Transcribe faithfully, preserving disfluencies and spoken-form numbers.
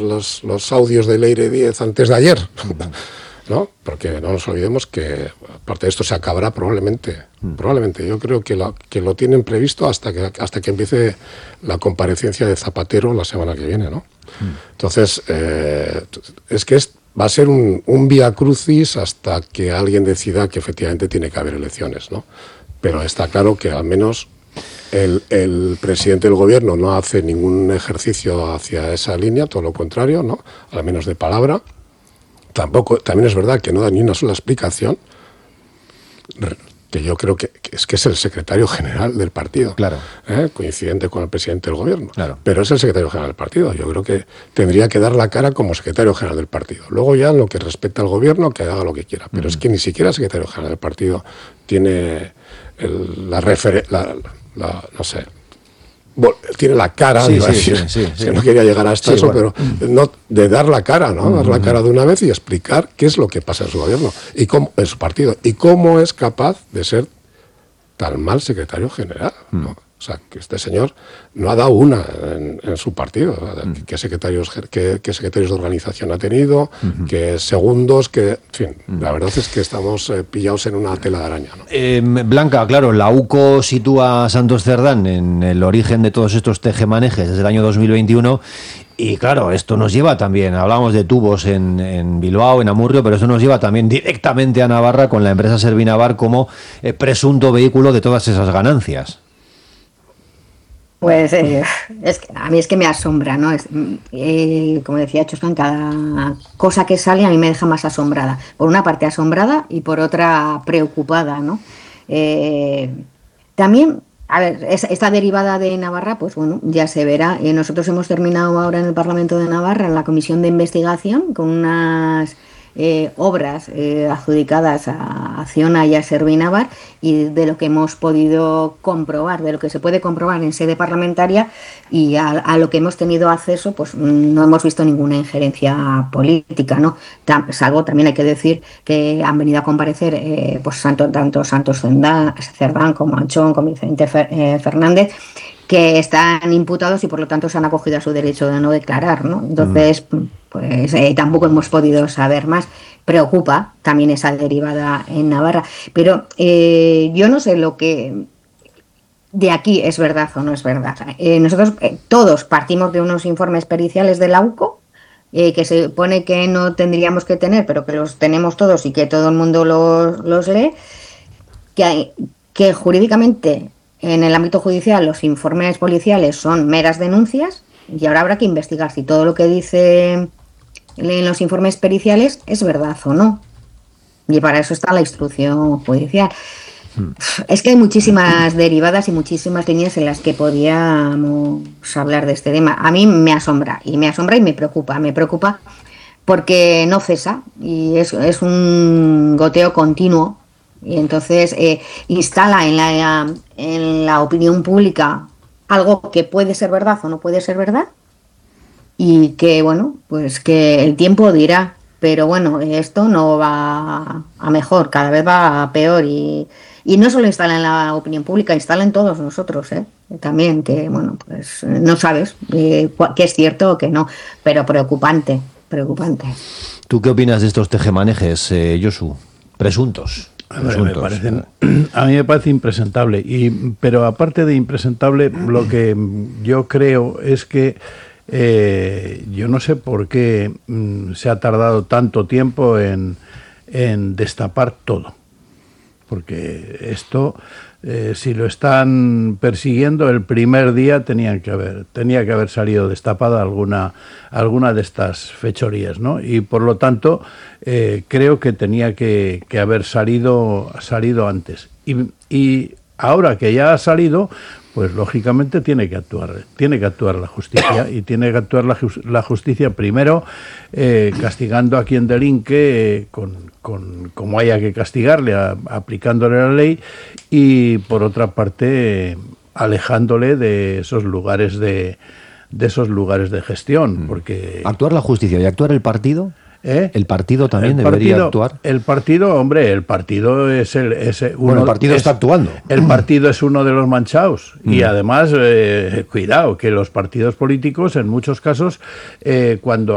los, los audios de Leire Díez antes de ayer, ¿no? Porque no nos olvidemos que, aparte de esto, se acabará probablemente, mm. probablemente. Yo creo que lo, que lo tienen previsto hasta que, hasta que empiece la comparecencia de Zapatero la semana que viene, ¿no? Mm. Entonces, eh, es que es, va a ser un, un vía crucis hasta que alguien decida que efectivamente tiene que haber elecciones, ¿no? Pero está claro que al menos el, el presidente del gobierno no hace ningún ejercicio hacia esa línea, todo lo contrario, ¿no? Al menos de palabra. Tampoco, también es verdad que no da ni una sola explicación, que yo creo que, que es que es el secretario general del partido, claro, ¿eh? Coincidente con el presidente del gobierno, claro. Pero es el secretario general del partido. Yo creo que tendría que dar la cara como secretario general del partido. Luego ya en lo que respecta al gobierno, que haga lo que quiera. Pero uh-huh. es que ni siquiera el secretario general del partido tiene el, la referencia, la, la, no sé... tiene la cara, sí, iba a sí, decir, sí, sí, sí. que no quería llegar hasta sí, eso, bueno. pero no, de dar la cara, ¿no? Uh-huh. Dar la cara de una vez y explicar qué es lo que pasa en su gobierno y cómo, en su partido, y cómo es capaz de ser tan mal secretario general, ¿no? Uh-huh. O sea, que este señor no ha dado una en, en su partido. Uh-huh. ¿Qué secretarios, qué, qué secretarios de organización ha tenido? Uh-huh. ¿Qué segundos? Que, en fin, uh-huh. la verdad es que estamos eh, pillados en una tela de araña, ¿no? Eh, Blanca, claro, la U C O sitúa a Santos Cerdán en el origen de todos estos tejemanejes desde el año dos mil veintiuno. Y claro, esto nos lleva también, hablamos de tubos en, en Bilbao, en Amurrio, pero eso nos lleva también directamente a Navarra con la empresa Servinavar como eh, presunto vehículo de todas esas ganancias. Pues eh, es que, a mí es que me asombra, ¿no? Es, eh, como decía Chuscan, cada cosa que sale a mí me deja más asombrada. Por una parte asombrada y por otra preocupada, ¿no? Eh, también, a ver, esta derivada de Navarra, pues bueno, ya se verá. Eh, nosotros hemos terminado ahora en el Parlamento de Navarra, en la comisión de investigación, con unas eh, obras eh, adjudicadas a Acciona y a Servinavar, y de lo que hemos podido comprobar, de lo que se puede comprobar en sede parlamentaria y a, a lo que hemos tenido acceso, pues no hemos visto ninguna injerencia política, ¿no? Tam, salvo, también hay que decir que han venido a comparecer eh, pues tanto, tanto Santos Cerdán como Anchón, como Vicente Fer, eh, Fernández, que están imputados y por lo tanto se han acogido a su derecho de no declarar, ¿no? Entonces, mm. pues eh, tampoco hemos podido saber más. Preocupa también esa derivada en Navarra, pero eh, yo no sé lo que de aquí es verdad o no es verdad. Eh, nosotros eh, todos partimos de unos informes periciales de la U C O, eh, que se pone que no tendríamos que tener, pero que los tenemos todos y que todo el mundo los, los lee, que, hay, que jurídicamente en el ámbito judicial los informes policiales son meras denuncias y ahora habrá que investigar si todo lo que dice en los informes periciales es verdad o no. Y para eso está la instrucción judicial. Hmm. Es que hay muchísimas derivadas y muchísimas líneas en las que podíamos hablar de este tema. A mí me asombra, y me asombra y me preocupa. Me preocupa porque no cesa y es, es un goteo continuo. Y entonces eh, instala en la, en la opinión pública algo que puede ser verdad o no puede ser verdad, y que, bueno, pues que el tiempo dirá. Pero bueno, esto no va a mejor, cada vez va a peor, y, y no solo instala en la opinión pública, instala en todos nosotros, ¿eh? También, que bueno, pues no sabes eh, qué es cierto o qué no, pero preocupante, preocupante. ¿Tú qué opinas de estos tejemanejes, eh, Josu? Presuntos. A, ver, me parecen, a mí me parece impresentable, y, pero aparte de impresentable, lo que yo creo es que eh, yo no sé por qué mm, se ha tardado tanto tiempo en, en destapar todo, porque esto, eh, si lo están persiguiendo, el primer día tenían que haber, tenía que haber salido destapada alguna, alguna de estas fechorías, ¿no? Y por lo tanto eh, creo que tenía que, que haber salido, salido antes. Y, y ahora que ya ha salido, pues lógicamente tiene que actuar, tiene que actuar la justicia, y tiene que actuar la, la justicia primero eh, castigando a quien delinque eh, con, con como haya que castigarle, a, aplicándole la ley, y por otra parte eh, alejándole de esos lugares de de esos lugares de gestión, porque actuar la justicia y actuar el partido. ¿Eh? El partido también el debería partido, actuar. El partido, hombre, el partido es el es uno, bueno, el partido es, está actuando. El partido es uno de los manchados mm. y además eh, cuidado, que los partidos políticos en muchos casos eh, cuando